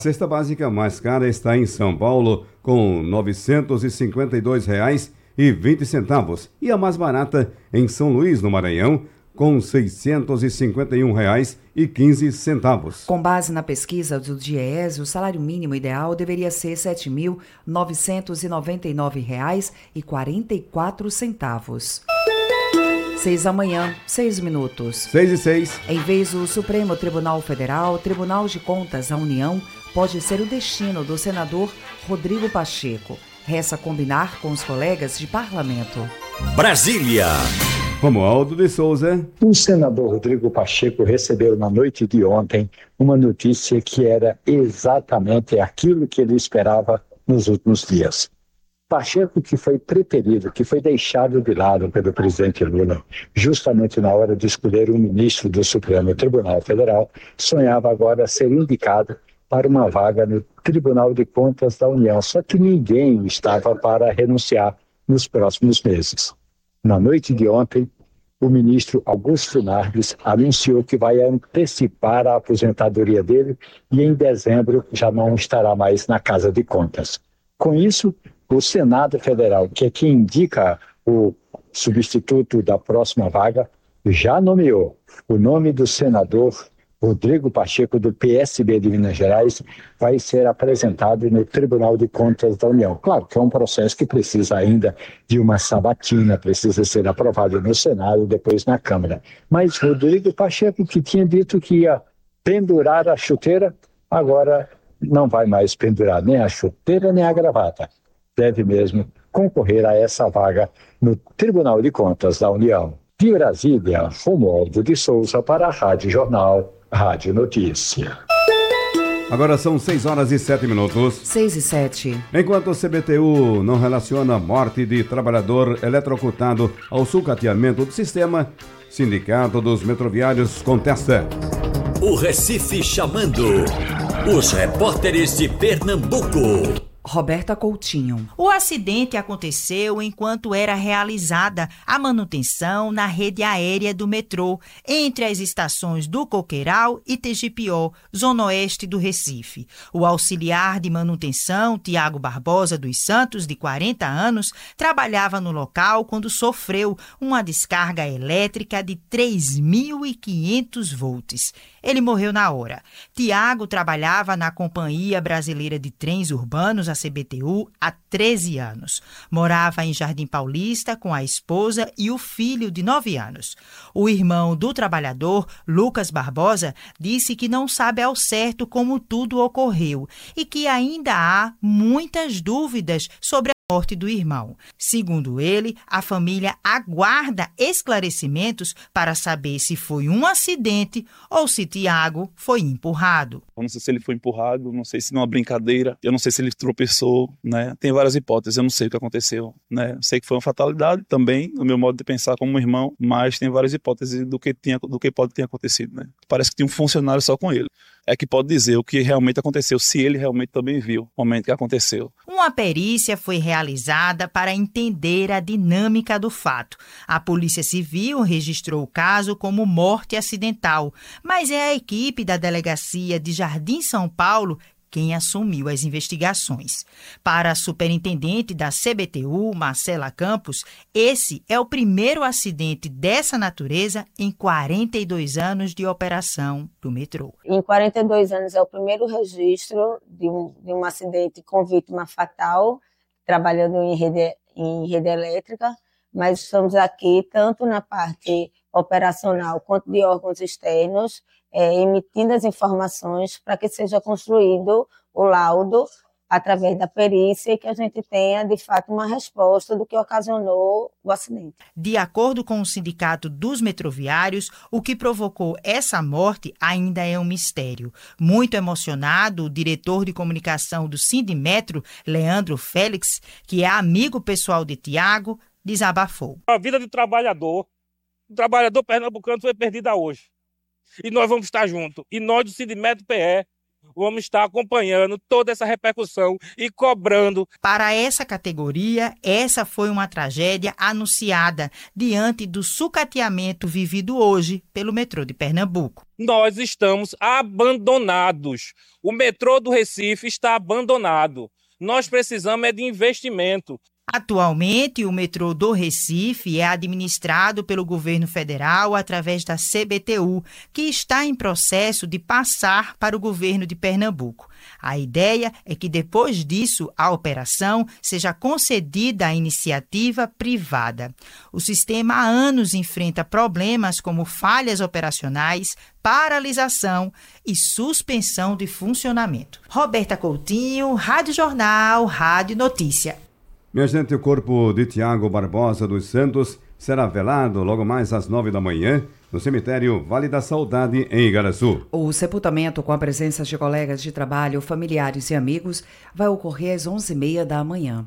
A cesta básica mais cara está em São Paulo, com R$ 952,20, e a mais barata em São Luís, no Maranhão, com R$ 651,15. Com base na pesquisa do DIEESE, o salário mínimo ideal deveria ser R$ 7.999,44. 6h, 6 minutos. 6:06. Em vez do Supremo Tribunal Federal, Tribunal de Contas da União pode ser o destino do senador Rodrigo Pacheco. Resta combinar com os colegas de parlamento. Brasília. Romualdo de Souza. O senador Rodrigo Pacheco recebeu na noite de ontem uma notícia que era exatamente aquilo que ele esperava nos últimos dias. Pacheco, que foi preterido, que foi deixado de lado pelo presidente Lula, justamente na hora de escolher um ministro do Supremo Tribunal Federal, sonhava agora ser indicado para uma vaga no Tribunal de Contas da União. Só que ninguém estava para renunciar nos próximos meses. Na noite de ontem, o ministro Augusto Nardes anunciou que vai antecipar a aposentadoria dele e em dezembro já não estará mais na Casa de Contas. Com isso, o Senado Federal, que é quem indica o substituto da próxima vaga, já nomeou o nome do senador Rodrigo Pacheco, do PSB de Minas Gerais, vai ser apresentado no Tribunal de Contas da União. Claro que é um processo que precisa ainda de uma sabatina, precisa ser aprovado no Senado e depois na Câmara. Mas Rodrigo Pacheco, que tinha dito que ia pendurar a chuteira, agora não vai mais pendurar nem a chuteira nem a gravata. Deve mesmo concorrer a essa vaga no Tribunal de Contas da União. De Brasília, Romualdo de Souza para a Rádio Jornal, Rádio Notícia. Agora são 6h07. 6h07. Enquanto o CBTU não relaciona a morte de trabalhador eletrocutado ao sucateamento do sistema, Sindicato dos Metroviários contesta. O Recife chamando. Os repórteres de Pernambuco. Roberta Coutinho. O acidente aconteceu enquanto era realizada a manutenção na rede aérea do metrô, entre as estações do Coqueiral e Tegipió, zona oeste do Recife. O auxiliar de manutenção, Tiago Barbosa dos Santos, de 40 anos, trabalhava no local quando sofreu uma descarga elétrica de 3.500 volts. Ele morreu na hora. Tiago trabalhava na Companhia Brasileira de Trens Urbanos, a CBTU, há 13 anos. Morava em Jardim Paulista com a esposa e o filho de 9 anos. O irmão do trabalhador, Lucas Barbosa, disse que não sabe ao certo como tudo ocorreu e que ainda há muitas dúvidas sobre a morte do irmão. Segundo ele, a família aguarda esclarecimentos para saber se foi um acidente ou se Tiago foi empurrado. Eu não sei se ele foi empurrado, não sei se numa brincadeira, eu não sei se ele tropeçou, né? Tem várias hipóteses, eu não sei o que aconteceu, né? Sei que foi uma fatalidade também, no meu modo de pensar como irmão, mas tem várias hipóteses do que pode ter acontecido, né? Parece que tinha um funcionário só com ele. É que pode dizer o que realmente aconteceu, se ele realmente também viu o momento que aconteceu. Uma perícia foi realizada para entender a dinâmica do fato. A Polícia Civil registrou o caso como morte acidental, mas é a equipe da Delegacia de Jardim São Paulo quem assumiu as investigações. Para a superintendente da CBTU, Marcela Campos, esse é o primeiro acidente dessa natureza em 42 anos de operação do metrô. Em 42 anos é o primeiro registro de um acidente com vítima fatal, trabalhando em rede elétrica, mas estamos aqui tanto na parte operacional quanto de órgãos externos, emitindo as informações para que seja construído o laudo através da perícia e que a gente tenha, de fato, uma resposta do que ocasionou o acidente. De acordo com o Sindicato dos Metroviários, o que provocou essa morte ainda é um mistério. Muito emocionado, o diretor de comunicação do Sindimetro, Leandro Félix, que é amigo pessoal de Tiago, desabafou. A vida do trabalhador, o trabalhador pernambucano foi perdida hoje. E nós vamos estar juntos. E nós do Sindimetro PE, vamos estar acompanhando toda essa repercussão e cobrando. Para essa categoria, essa foi uma tragédia anunciada diante do sucateamento vivido hoje pelo metrô de Pernambuco. Nós estamos abandonados. O metrô do Recife está abandonado. Nós precisamos de investimento. Atualmente, o metrô do Recife é administrado pelo governo federal através da CBTU, que está em processo de passar para o governo de Pernambuco. A ideia é que, depois disso, a operação seja concedida à iniciativa privada. O sistema há anos enfrenta problemas como falhas operacionais, paralisação e suspensão de funcionamento. Roberta Coutinho, Rádio Jornal, Rádio Notícia. Minha gente, o corpo de Tiago Barbosa dos Santos será velado logo mais às 9 da manhã no cemitério Vale da Saudade, em Igaraçu. O sepultamento, com a presença de colegas de trabalho, familiares e amigos, vai ocorrer às 11h30 da manhã.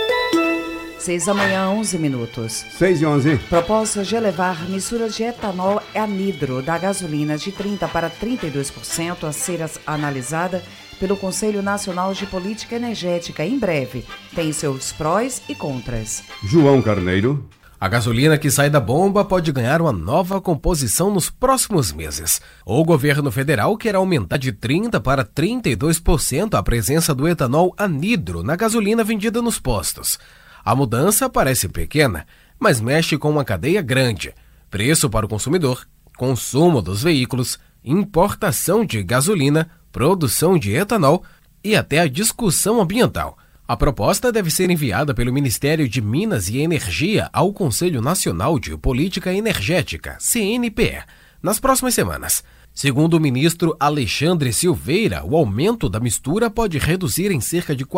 6 da manhã, 11 minutos. 6h11. Proposta de elevar mistura de etanol anidro da gasolina de 30% para 32% a ser analisada pelo Conselho Nacional de Política Energética em breve. Tem seus prós e contras. João Carneiro. A gasolina que sai da bomba pode ganhar uma nova composição nos próximos meses. O governo federal quer aumentar de 30% para 32% a presença do etanol anidro na gasolina vendida nos postos. A mudança parece pequena, mas mexe com uma cadeia grande. Preço para o consumidor, consumo dos veículos, importação de gasolina, produção de etanol e até a discussão ambiental. A proposta deve ser enviada pelo Ministério de Minas e Energia ao Conselho Nacional de Política Energética, CNPE, nas próximas semanas. Segundo o ministro Alexandre Silveira, o aumento da mistura pode reduzir em cerca de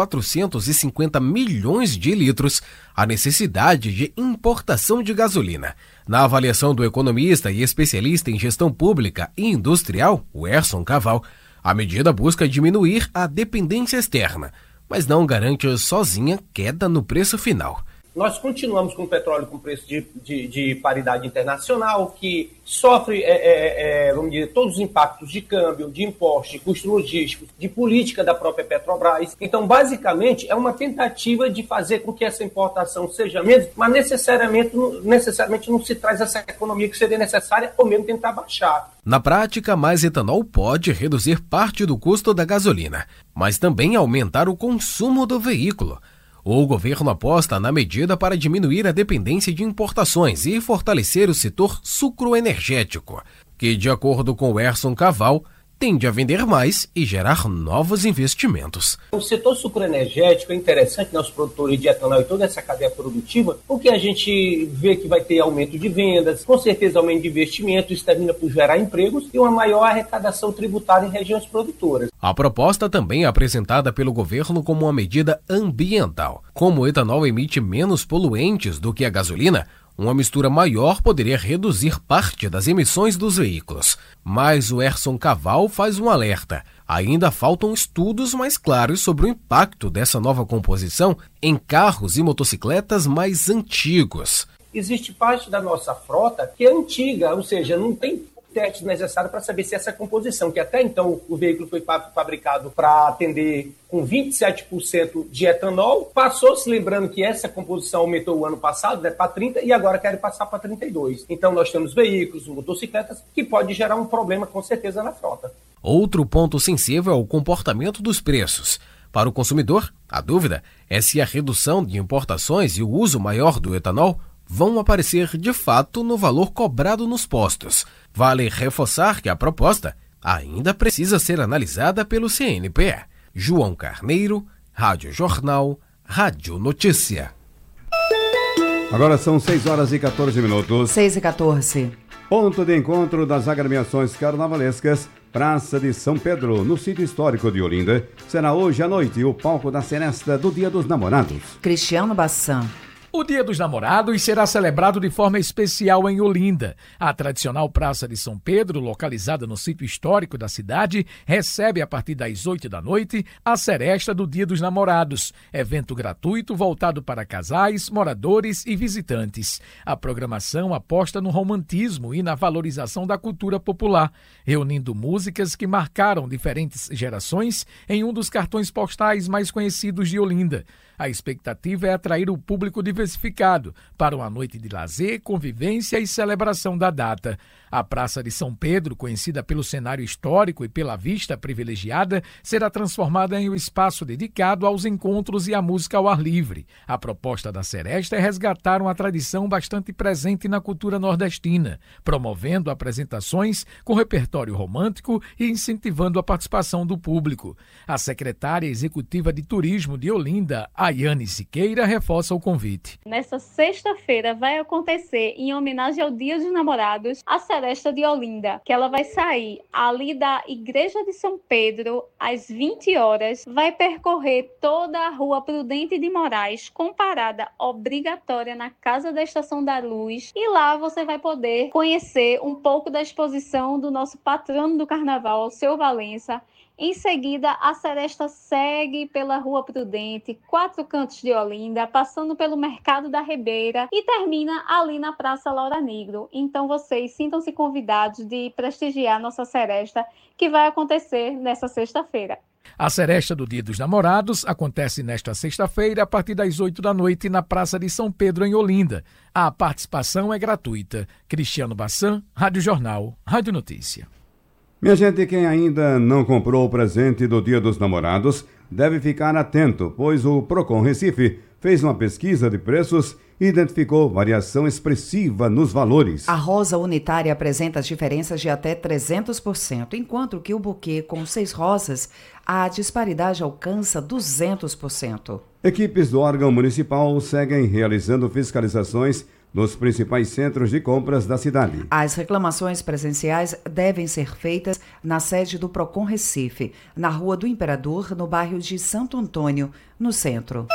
450 milhões de litros a necessidade de importação de gasolina. Na avaliação do economista e especialista em gestão pública e industrial, Werson Caval, a medida busca diminuir a dependência externa, mas não garante sozinha queda no preço final. Nós continuamos com o petróleo com preço de paridade internacional, que sofre, vamos dizer, todos os impactos de câmbio, de impostos, de custos logísticos, de política da própria Petrobras. Então, basicamente, é uma tentativa de fazer com que essa importação seja menos, mas necessariamente não se traz essa economia que seria necessária, ou mesmo tentar baixar. Na prática, mais etanol pode reduzir parte do custo da gasolina, mas também aumentar o consumo do veículo. O governo aposta na medida para diminuir a dependência de importações e fortalecer o setor sucroenergético, que, de acordo com Werson Caval, tende a vender mais e gerar novos investimentos. O setor sucroenergético é interessante, os produtores de etanol e toda essa cadeia produtiva, porque a gente vê que vai ter aumento de vendas, com certeza aumento de investimento, isso termina por gerar empregos e uma maior arrecadação tributária em regiões produtoras. A proposta também é apresentada pelo governo como uma medida ambiental. Como o etanol emite menos poluentes do que a gasolina, uma mistura maior poderia reduzir parte das emissões dos veículos. Mas o Werson Caval faz um alerta. Ainda faltam estudos mais claros sobre o impacto dessa nova composição em carros e motocicletas mais antigos. Existe parte da nossa frota que é antiga, ou seja, não tem testes necessários para saber se essa composição, que até então o veículo foi fabricado para atender com 27% de etanol, passou-se lembrando que essa composição aumentou o ano passado, para 30%, e agora querem passar para 32%. Então nós temos veículos, motocicletas, que pode gerar um problema com certeza na frota. Outro ponto sensível é o comportamento dos preços. Para o consumidor, a dúvida é se a redução de importações e o uso maior do etanol vão aparecer de fato no valor cobrado nos postos. Vale reforçar que a proposta ainda precisa ser analisada pelo CNPE. João Carneiro, Rádio Jornal, Rádio Notícia. Agora são 6h14. 6h14. Ponto de encontro das agremiações carnavalescas, Praça de São Pedro, no sítio histórico de Olinda. Será hoje à noite o palco da seresta do Dia dos Namorados. Cristiano Bassan. O Dia dos Namorados será celebrado de forma especial em Olinda. A tradicional Praça de São Pedro, localizada no sítio histórico da cidade, recebe a partir das 8 da noite a seresta do Dia dos Namorados, evento gratuito voltado para casais, moradores e visitantes. A programação aposta no romantismo e na valorização da cultura popular, reunindo músicas que marcaram diferentes gerações em um dos cartões postais mais conhecidos de Olinda. A expectativa é atrair o público diversificado para uma noite de lazer, convivência e celebração da data. A Praça de São Pedro, conhecida pelo cenário histórico e pela vista privilegiada, será transformada em um espaço dedicado aos encontros e à música ao ar livre. A proposta da seresta é resgatar uma tradição bastante presente na cultura nordestina, promovendo apresentações com repertório romântico e incentivando a participação do público. A secretária executiva de Turismo de Olinda, Ayane Siqueira, reforça o convite. Nesta sexta-feira vai acontecer, em homenagem ao Dia dos Namorados, a seresta de Olinda, que ela vai sair ali da Igreja de São Pedro às 20 horas, vai percorrer toda a Rua Prudente de Moraes, com parada obrigatória na Casa da Estação da Luz, e lá você vai poder conhecer um pouco da exposição do nosso patrono do carnaval, Seu Valença. Em seguida, a seresta segue pela Rua Prudente, 4 cantos de Olinda, passando pelo Mercado da Ribeira e termina ali na Praça Laura Negro. Então vocês sintam-se convidados de prestigiar nossa seresta, que vai acontecer nesta sexta-feira. A seresta do Dia dos Namorados acontece nesta sexta-feira a partir das 8 da noite na Praça de São Pedro, em Olinda. A participação é gratuita. Cristiano Bassan, Rádio Jornal, Rádio Notícia. Minha gente, quem ainda não comprou o presente do Dia dos Namorados deve ficar atento, pois o Procon Recife fez uma pesquisa de preços e identificou variação expressiva nos valores. A rosa unitária apresenta diferenças de até 300%, enquanto que o buquê com 6 rosas, a disparidade alcança 200%. Equipes do órgão municipal seguem realizando fiscalizações nos principais centros de compras da cidade. As reclamações presenciais devem ser feitas na sede do Procon Recife, na Rua do Imperador, no bairro de Santo Antônio, no centro.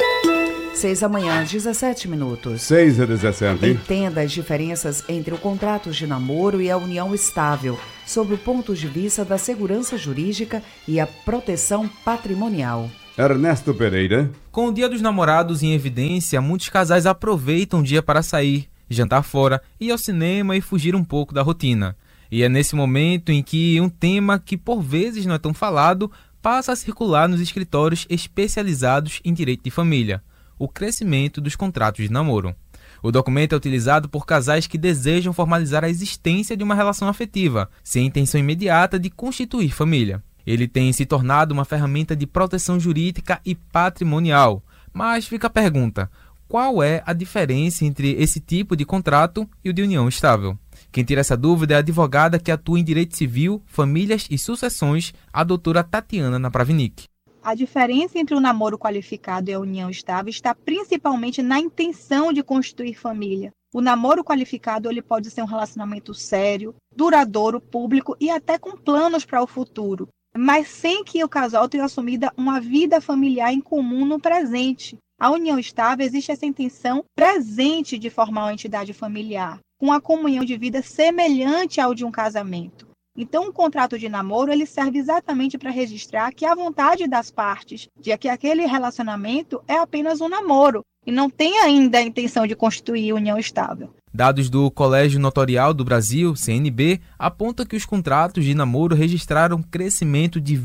6 da manhã, 17 minutos. 6h17. Entenda as diferenças entre o contrato de namoro e a união estável, sob o ponto de vista da segurança jurídica e a proteção patrimonial. Ernesto Pereira. Com o Dia dos Namorados em evidência, muitos casais aproveitam o dia para sair, jantar fora, ir ao cinema e fugir um pouco da rotina. E é nesse momento em que um tema que por vezes não é tão falado passa a circular nos escritórios especializados em direito de família: o crescimento dos contratos de namoro. O documento é utilizado por casais que desejam formalizar a existência de uma relação afetiva, sem a intenção imediata de constituir família. Ele tem se tornado uma ferramenta de proteção jurídica e patrimonial. Mas fica a pergunta: qual é a diferença entre esse tipo de contrato e o de união estável? Quem tira essa dúvida é a advogada que atua em direito civil, famílias e sucessões, a doutora Tatiana Napravnik. A diferença entre o namoro qualificado e a união estável está principalmente na intenção de constituir família. O namoro qualificado ele pode ser um relacionamento sério, duradouro, público e até com planos para o futuro, mas sem que o casal tenha assumido uma vida familiar em comum no presente. A união estável existe essa intenção presente de formar uma entidade familiar, com uma comunhão de vida semelhante ao de um casamento. Então, o contrato de namoro ele serve exatamente para registrar que a vontade das partes de que aquele relacionamento é apenas um namoro e não tem ainda a intenção de constituir união estável. Dados do Colégio Notarial do Brasil, CNB, apontam que os contratos de namoro registraram crescimento de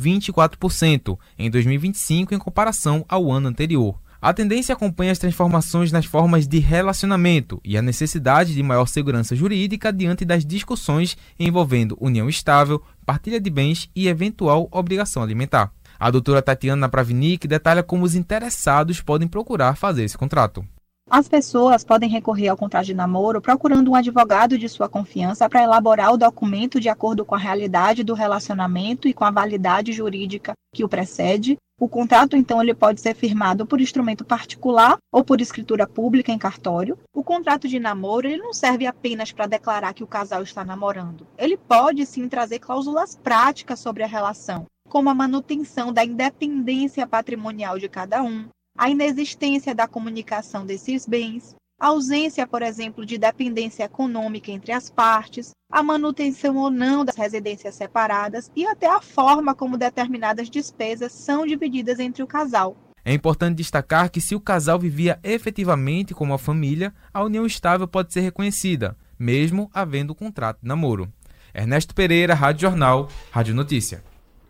24% em 2025 em comparação ao ano anterior. A tendência acompanha as transformações nas formas de relacionamento e a necessidade de maior segurança jurídica diante das discussões envolvendo união estável, partilha de bens e eventual obrigação alimentar. A doutora Tatiana Napravnik detalha como os interessados podem procurar fazer esse contrato. As pessoas podem recorrer ao contrato de namoro procurando um advogado de sua confiança para elaborar o documento de acordo com a realidade do relacionamento e com a validade jurídica que o precede. O contrato, então, ele pode ser firmado por instrumento particular ou por escritura pública em cartório. O contrato de namoro ele não serve apenas para declarar que o casal está namorando. Ele pode, sim, trazer cláusulas práticas sobre a relação, como a manutenção da independência patrimonial de cada um, a inexistência da comunicação desses bens, a ausência, por exemplo, de dependência econômica entre as partes, a manutenção ou não das residências separadas e até a forma como determinadas despesas são divididas entre o casal. É importante destacar que se o casal vivia efetivamente como uma família, a união estável pode ser reconhecida, mesmo havendo contrato de namoro. Ernesto Pereira, Rádio Jornal, Rádio Notícia.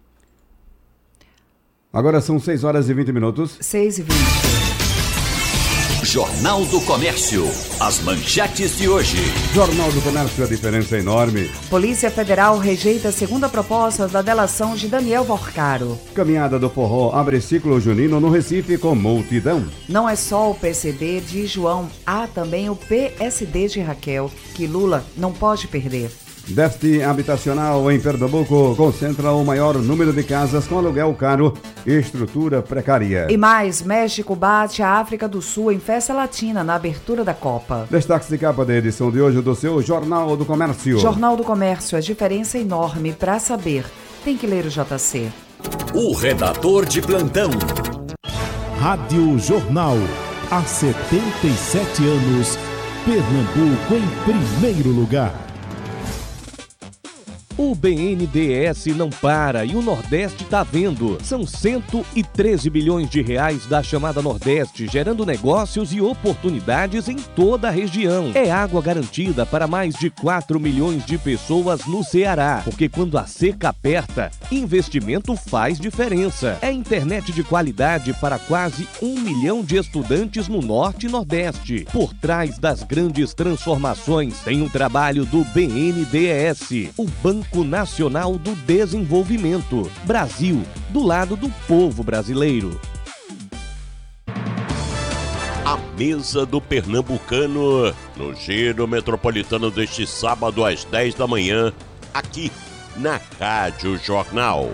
Agora são 6h20. 6h20. Jornal do Comércio. As manchetes de hoje. Jornal do Comércio, a diferença é enorme. Polícia Federal rejeita a segunda proposta da delação de Daniel Vorcaro. Caminhada do Forró abre ciclo junino no Recife com multidão. Não é só o PCB de João, há também o PSD de Raquel, que Lula não pode perder. Déficit habitacional em Pernambuco concentra o maior número de casas com aluguel caro e estrutura precária. E mais, México bate a África do Sul em festa latina na abertura da Copa. Destaques de capa da edição de hoje do seu Jornal do Comércio. Jornal do Comércio, a diferença é enorme. Para saber, tem que ler o JC. O redator de plantão. Rádio Jornal. Há 77 anos, Pernambuco em primeiro lugar. O BNDES não para e o Nordeste está vendo. São 113 bilhões de reais da chamada Nordeste, gerando negócios e oportunidades em toda a região. É água garantida para mais de 4 milhões de pessoas no Ceará, porque quando a seca aperta, investimento faz diferença. É internet de qualidade para quase 1 milhão de estudantes no Norte e Nordeste. Por trás das grandes transformações, tem um trabalho do BNDES, o Banco Nacional do Desenvolvimento. Brasil, do lado do povo brasileiro. A mesa do pernambucano no Giro Metropolitano deste sábado às 10 da manhã, aqui na Rádio Jornal.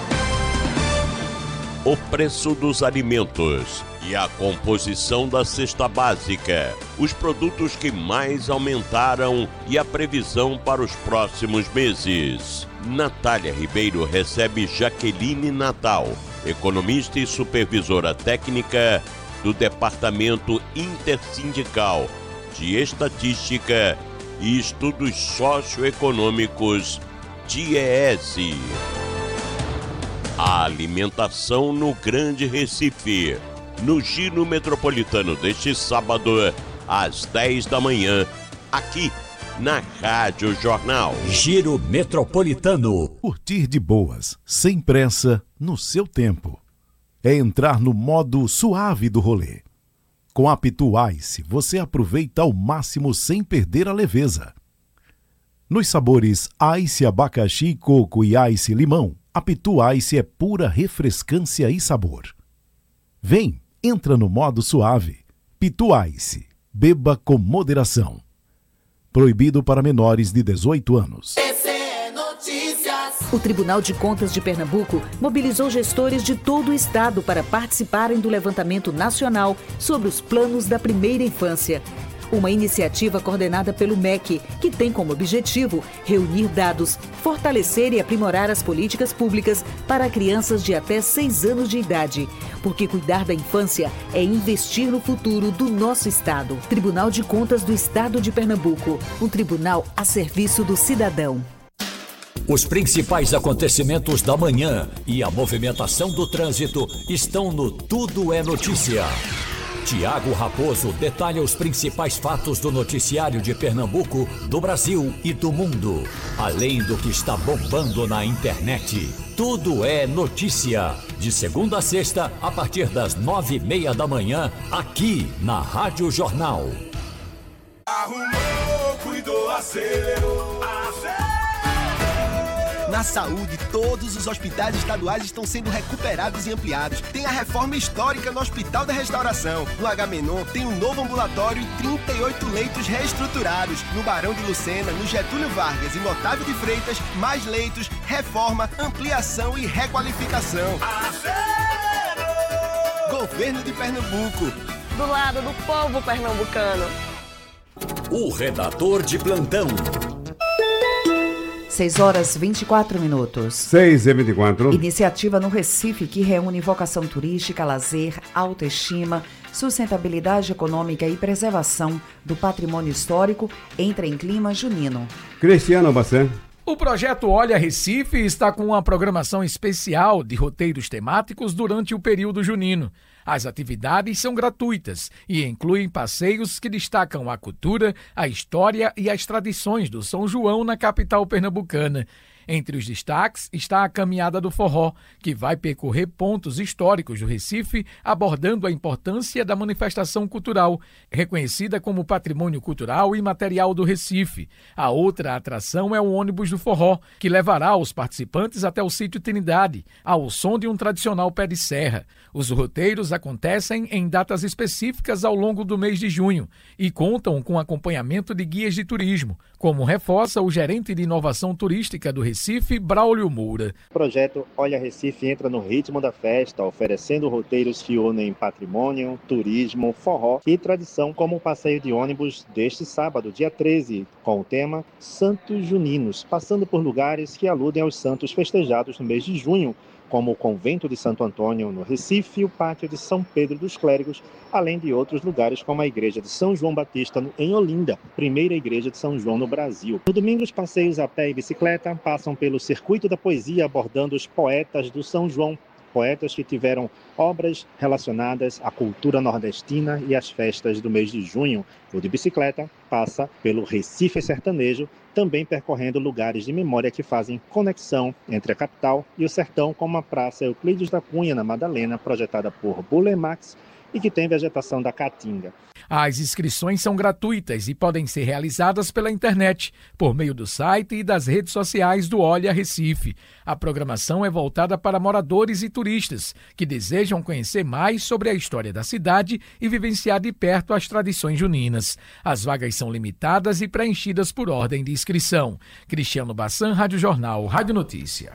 O preço dos alimentos e a composição da cesta básica, os produtos que mais aumentaram e a previsão para os próximos meses. Natália Ribeiro recebe Jaqueline Natal, economista e supervisora técnica do Departamento Intersindical de Estatística e Estudos Socioeconômicos, DIEESE. A alimentação no Grande Recife, no Giro Metropolitano deste sábado, às 10 da manhã, aqui na Rádio Jornal. Giro Metropolitano. Curtir de boas, sem pressa, no seu tempo. É entrar no modo suave do rolê. Com a Pitu Ice, você aproveita ao máximo sem perder a leveza. Nos sabores Ice Abacaxi, Coco e Ice Limão, a Pitu Ice é pura refrescância e sabor. Vem, entra no modo suave. Pitu Ice, beba com moderação. Proibido para menores de 18 anos. O Tribunal de Contas de Pernambuco mobilizou gestores de todo o estado para participarem do levantamento nacional sobre os planos da primeira infância. Uma iniciativa coordenada pelo MEC, que tem como objetivo reunir dados, fortalecer e aprimorar as políticas públicas para crianças de até 6 anos de idade. Porque cuidar da infância é investir no futuro do nosso estado. Tribunal de Contas do Estado de Pernambuco, um tribunal a serviço do cidadão. Os principais acontecimentos da manhã e a movimentação do trânsito estão no Tudo é Notícia. Tiago Raposo detalha os principais fatos do noticiário de Pernambuco, do Brasil e do mundo. Além do que está bombando na internet. Tudo é Notícia. De segunda a sexta, a partir das 9h30 da manhã, aqui na Rádio Jornal. Arrumou, cuidou, acerou. Na saúde, todos os hospitais estaduais estão sendo recuperados e ampliados. Tem a reforma histórica no Hospital da Restauração. No Agamenon tem um novo ambulatório e 38 leitos reestruturados. No Barão de Lucena, no Getúlio Vargas e no Otávio de Freitas, mais leitos, reforma, ampliação e requalificação. Governo de Pernambuco. Do lado do povo pernambucano. O redator de plantão. 6 horas 24 minutos. 6h24. Iniciativa no Recife que reúne vocação turística, lazer, autoestima, sustentabilidade econômica e preservação do patrimônio histórico entra em clima junino. Cristiano Bassan. O projeto Olha Recife está com uma programação especial de roteiros temáticos durante o período junino. As atividades são gratuitas e incluem passeios que destacam a cultura, a história e as tradições do São João na capital pernambucana. Entre os destaques está a Caminhada do Forró, que vai percorrer pontos históricos do Recife, abordando a importância da manifestação cultural, reconhecida como patrimônio cultural e material do Recife. A outra atração é o ônibus do Forró, que levará os participantes até o sítio Trindade, ao som de um tradicional pé de serra. Os roteiros acontecem em datas específicas ao longo do mês de junho e contam com acompanhamento de guias de turismo, como reforça o gerente de inovação turística do Recife, Braulio Moura. O projeto Olha Recife entra no ritmo da festa, oferecendo roteiros que unem patrimônio, turismo, forró e tradição, como o passeio de ônibus deste sábado, dia 13, com o tema Santos Juninos, passando por lugares que aludem aos santos festejados no mês de junho, como o Convento de Santo Antônio, no Recife, e o Pátio de São Pedro dos Clérigos, além de outros lugares como a Igreja de São João Batista, em Olinda, primeira igreja de São João no Brasil. No domingo, os passeios a pé e bicicleta passam pelo Circuito da Poesia, abordando os poetas do São João, poetas que tiveram obras relacionadas à cultura nordestina e às festas do mês de junho. O de bicicleta passa pelo Recife Sertanejo, também percorrendo lugares de memória que fazem conexão entre a capital e o sertão, como a Praça Euclides da Cunha, na Madalena, projetada por Bulemax e que tem vegetação da caatinga. As inscrições são gratuitas e podem ser realizadas pela internet, por meio do site e das redes sociais do Olha Recife. A programação é voltada para moradores e turistas que desejam conhecer mais sobre a história da cidade e vivenciar de perto as tradições juninas. As vagas são limitadas e preenchidas por ordem de inscrição. Cristiano Bassan, Rádio Jornal, Rádio Notícia.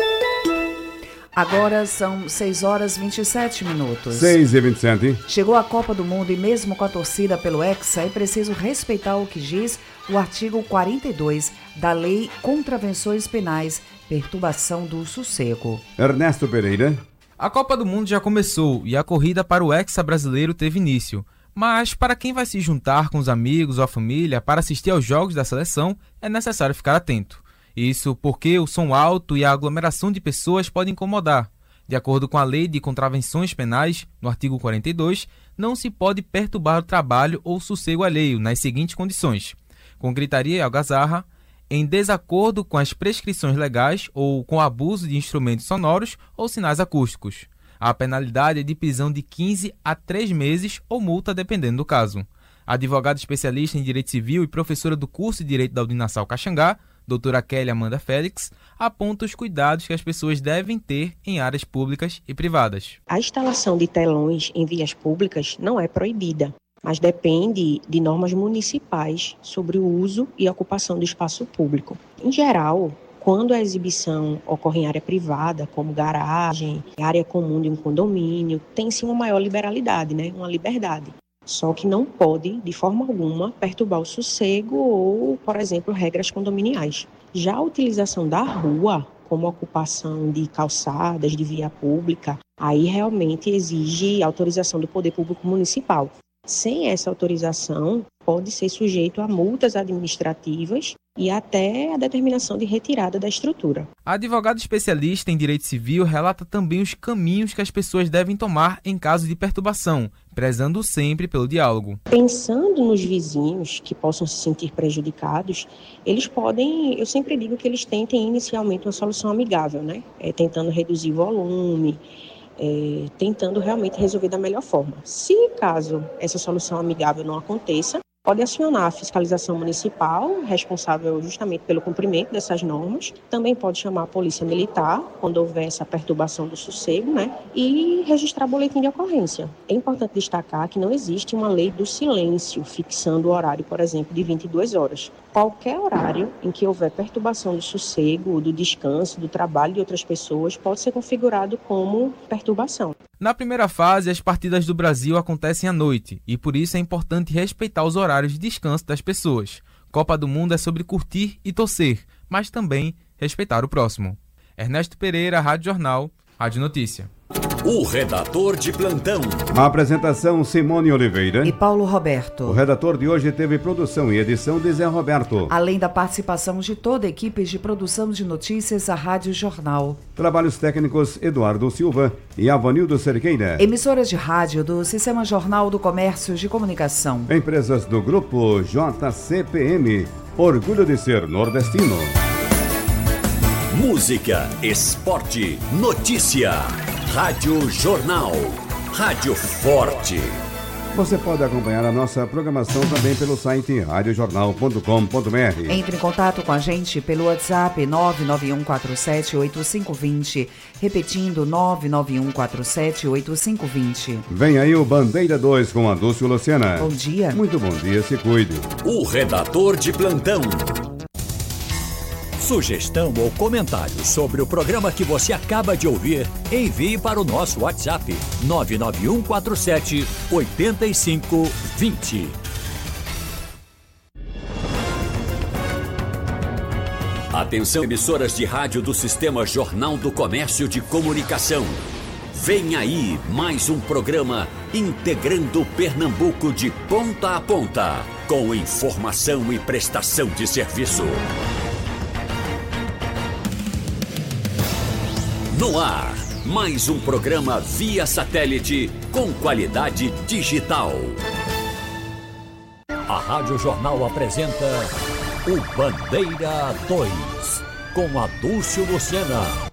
Agora são 6 horas 27 minutos. 6h27. Chegou a Copa do Mundo e mesmo com a torcida pelo Hexa, é preciso respeitar o que diz o artigo 42 da Lei Contravenções Penais, perturbação do sossego. Ernesto Pereira. A Copa do Mundo já começou e a corrida para o Hexa brasileiro teve início. Mas para quem vai se juntar com os amigos ou a família para assistir aos jogos da seleção, é necessário ficar atento. Isso porque o som alto e a aglomeração de pessoas podem incomodar. De acordo com a Lei de Contravenções Penais, no artigo 42, não se pode perturbar o trabalho ou sossego alheio nas seguintes condições: com gritaria e algazarra, em desacordo com as prescrições legais ou com abuso de instrumentos sonoros ou sinais acústicos. A penalidade é de prisão de 15 a 3 meses ou multa, dependendo do caso. A advogada especialista em Direito Civil e professora do curso de Direito da Udinassal Caxangá, doutora Kelly Amanda Félix, aponta os cuidados que as pessoas devem ter em áreas públicas e privadas. A instalação de telões em vias públicas não é proibida, mas depende de normas municipais sobre o uso e ocupação do espaço público. Em geral, quando a exibição ocorre em área privada, como garagem, área comum de um condomínio, tem-se uma maior liberalidade, uma liberdade. Só que não pode, de forma alguma, perturbar o sossego ou, por exemplo, regras condominiais. Já a utilização da rua, como ocupação de calçadas, de via pública, aí realmente exige autorização do Poder Público Municipal. Sem essa autorização, pode ser sujeito a multas administrativas e até a determinação de retirada da estrutura. A advogada especialista em Direito Civil relata também os caminhos que as pessoas devem tomar em caso de perturbação, prezando sempre pelo diálogo. Pensando nos vizinhos que possam se sentir prejudicados, eles podem, eu sempre digo que eles tentem inicialmente uma solução amigável, tentando reduzir o volume, tentando realmente resolver da melhor forma. Se caso essa solução amigável não aconteça, pode acionar a fiscalização municipal, responsável justamente pelo cumprimento dessas normas. Também pode chamar a polícia militar, quando houver essa perturbação do sossego, e registrar boletim de ocorrência. É importante destacar que não existe uma lei do silêncio, fixando o horário, por exemplo, de 22 horas. Qualquer horário em que houver perturbação do sossego, do descanso, do trabalho de outras pessoas, pode ser configurado como perturbação. Na primeira fase, as partidas do Brasil acontecem à noite e por isso é importante respeitar os horários de descanso das pessoas. Copa do Mundo é sobre curtir e torcer, mas também respeitar o próximo. Ernesto Pereira, Rádio Jornal, Rádio Notícia. O redator de plantão. A apresentação Simone Oliveira e Paulo Roberto. O redator de hoje teve produção e edição de Zé Roberto. Além da participação de toda a equipe de produção de notícias da Rádio Jornal. Trabalhos técnicos Eduardo Silva e Avanildo Cerqueira. Emissoras de rádio do Sistema Jornal do Comércio de Comunicação. Empresas do Grupo JCPM. Orgulho de ser nordestino. Música, esporte, notícia. Rádio Jornal. Rádio Forte. Você pode acompanhar a nossa programação também pelo site radiojornal.com.br. Entre em contato com a gente pelo WhatsApp 991478520. Repetindo, 991478520. Vem aí o Bandeira 2 com a Dulce Luciana. Bom dia. Muito bom dia, se cuide. O redator de plantão. Sugestão ou comentário sobre o programa que você acaba de ouvir, envie para o nosso WhatsApp 991478520. Atenção, emissoras de rádio do Sistema Jornal do Comércio de Comunicação. Vem aí mais um programa integrando Pernambuco de ponta a ponta, com informação e prestação de serviço. No ar, mais um programa via satélite com qualidade digital. A Rádio Jornal apresenta o Bandeira 2, com a Dulce Luciana.